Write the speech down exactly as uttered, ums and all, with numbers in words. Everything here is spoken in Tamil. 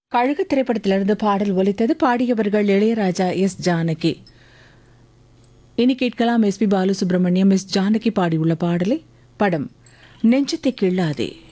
கழுகு திரைப்படத்திலிருந்து பாடல் ஒலித்தது. பாடியவர்கள் இளையராஜா, எஸ் ஜானகி. இனி கேட்கலாம் S B Balasubramaniam, S Janaki பாடியுள்ள பாடலை. படம் நெஞ்சத்தை கிள்ளாதே.